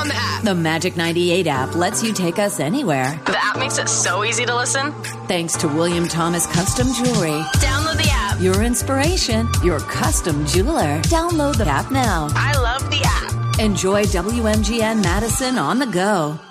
the app. The Magic 98 app lets you take us anywhere. The app makes it so easy to listen. Thanks to William Thomas Custom Jewelry. Download the app. Your inspiration, your custom jeweler. Download the app now. I love the app. Enjoy WMGN Madison on the go.